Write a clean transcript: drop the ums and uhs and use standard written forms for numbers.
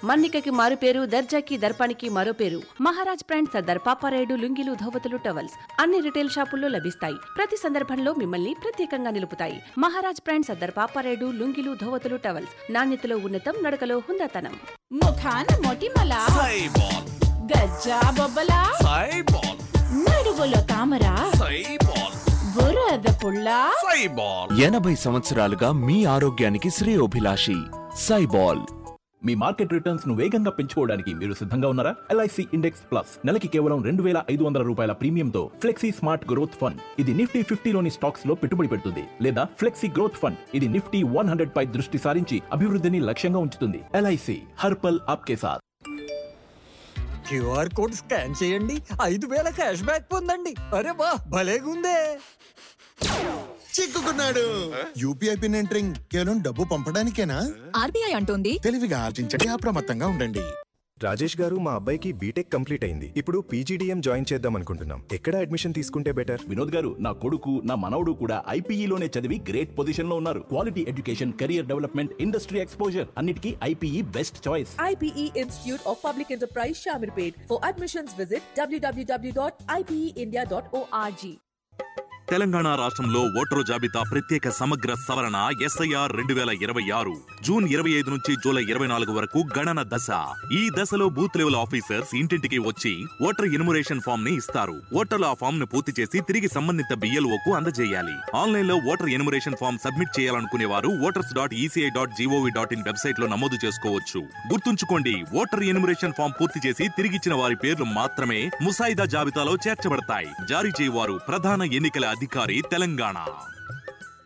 మన్నికకి మారు పేరు, దర్జాకి దర్పానికి మరో పేరు. మహారాజ్ బ్రాండ్ సర్దార్ పాపారాయుడు లుంగీలు, ధోవతులు, టవల్స్ అన్ని రిటైల్ షాపుల్లో లభిస్తాయి. ప్రతి సందర్భంలో మిమ్మల్ని ప్రత్యేకంగా నిలుపుతాయి. మహారాజ్ బ్రాండ్ సర్దార్ పాపారాయుడు లుంగీలు, ధోవతులు, టవల్స్ నాణ్యతలో ఉన్నతం, నడకలో హుందాతనం. ముఖాన మొటిమల సైబాల్, గజ్జా బొబ్బల సైబాల్, నడువులో తామర సైబాల్, బురద పుల్ల సైబాల్. 80 సంవత్సరాలుగా మీ ఆరోగ్యానికి శ్రేయోభిలాషి సైబాల్. మీ మార్కెట్ రిటర్న్స్ ను వేగంగా పెంచుకోవడానికి మీరు సిద్ధంగా ఉన్నారా? LIC ఇండెక్స్ ప్లస్ నెలకి కేవలం 2,500 రూపాయల ప్రీమియంతో ఫ్లెక్సీ స్మార్ట్ గ్రోత్ ఫండ్. ఇది నిఫ్టీ 50లోని స్టాక్స్ లో పెట్టుబడి పెడుతుంది. లేదా ఫ్లెక్సీ గ్రోత్ ఫండ్, ఇది నిఫ్టీ 100 పై దృష్టి సారించి అభివృద్ధిని లక్ష్యంగా ఉంచుతుంది. LIC హర్ పల్ ఆప్కే సాథ్. క్యూఆర్ కోడ్ స్కాన్ చేయండి, 5,000 క్యాష్ బ్యాక్ పొందండి. అరే వా, భలేగుందే. చిక్కుకున్నాడు. యూపీఐ పిన్ ఎంటరింగ్ కేవలం డబ్బు పంపడానికేనా? ఆర్బీఐ అంటోంది తెలివిగా ఆర్జించండి, అప్రమత్తంగా ఉండండి. రాజేష్ గారు, మా అబ్బాయికి బీటెక్ కంప్లీట్ అయింది. ఇప్పుడు పీజీడీఎం జాయిన్ చేద్దాం అనుకుంటున్నాం. ఎక్కడ అడ్మిషన్ తీసుకుంటే బెటర్? వినోద్ గారు, నా కొడుకు, నా మనవడు కూడా IPEలోనే చదివి గ్రేట్ పొజిషన్ లో ఉన్నారు. Quality education, career development, industry exposure అన్నిటికీ IPE best choice. IPE Institute of Public Enterprise Shamirpet. For admissions visit www.ipeindia.org. Telangana రాష్ట్రంలో ఓటరు జాబితా ప్రత్యేక సమగ్ర సవరణ SIR 2026 జూన్ 25 నుంచి జూలై 24 వరకు గణన దశ. ఈ దశలో బూత్ లెవెల్ ఆఫీసర్స్ ఇంటింటికి వచ్చి ఓటర్ ఎన్యుమరేషన్ ఫామ్ ని ఇస్తారు. ఓటర్లు ఆ ఫామ్ ను పూర్తి చేసి తిరిగి సంబంధిత BLOకు అందజేయాలి. ఆన్లైన్ లో ఓటర్ ఎన్యుమరేషన్ ఫామ్ సబ్మిట్ చేయాలనుకునే వారు voters.eci.gov.in వెబ్సైట్ లో నమోదు చేసుకోవచ్చు. గుర్తుంచుకోండి, ఓటర్ ఎన్యుమరేషన్ ఫామ్ పూర్తి చేసి తిరిగిచ్చిన వారి పేర్లు మాత్రమే ముసాయిదా జాబితాలో చేర్చబడతాయి. జారీ చేయవారు ప్రధాన ఎన్నికల అధికారి, తెలంగాణ.